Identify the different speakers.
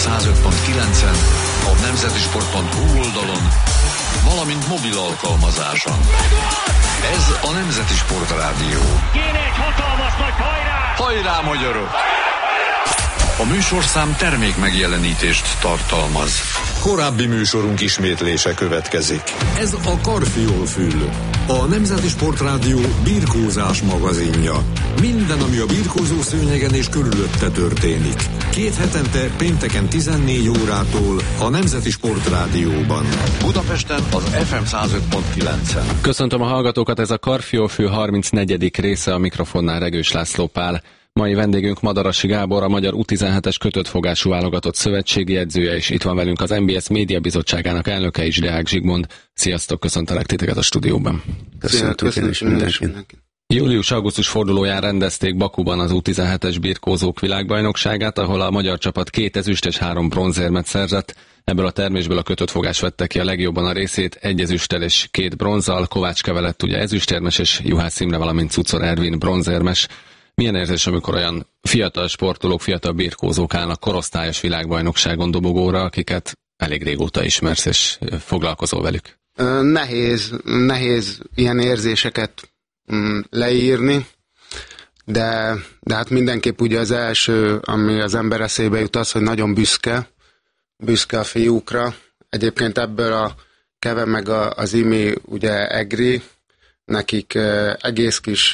Speaker 1: 105.9-en, a nemzetisport.hu oldalon, valamint mobil alkalmazáson. Ez a Nemzeti Sport Rádió.
Speaker 2: Kéne egy hatalmas nagy hajrá!
Speaker 1: Hajrá, magyarok! A műsorszám termék megjelenítést tartalmaz.
Speaker 3: Korábbi műsorunk ismétlése következik. Ez a Karfiol-fül, a Nemzeti Sport Rádió birkózás magazinja. Minden, ami a birkózó szőnyegen és körülötte történik. 2 hetente pénteken 14 órától a Nemzeti Sport Rádióban.
Speaker 1: Budapesten az FM 105.9-en.
Speaker 4: Köszöntöm a hallgatókat, ez a Karfiol-fül 34. része, a mikrofonnál Regős László Pál. Mai vendégünk Madarasi Gábor, a magyar U17-es kötöttfogású válogatott szövetségi edzője, és itt van velünk az MBS Média Bizottságának elnöke is, Deák Zsigmond. Sziasztok, köszöntelek titeket a stúdióban.
Speaker 5: Köszönjük mindenki.
Speaker 4: Július-augusztus fordulóján rendezték Bakuban az U17-es birkózók világbajnokságát, ahol a magyar csapat 2 ezüst és 3 bronzérmet szerzett. Ebből a termésből a kötöttfogás vette ki a legjobban a részét, 1 ezüsttel és 2 bronzzal. Kovács Keve lett ugye ezüstérmes, és Juhász Imre, valamint Cucor Ervin bronzérmes. Milyen érzés, amikor olyan fiatal sportolók, fiatal birkózók állnak korosztályos világbajnokságon dobogóra, akiket elég régóta ismersz és foglalkozol velük?
Speaker 5: Nehéz ilyen érzéseket leírni, de hát mindenképp ugye az első, ami az ember eszébe jut, az, hogy nagyon büszke a fiúkra. Egyébként ebből a Keve meg az Imi ugye egri, nekik egész kis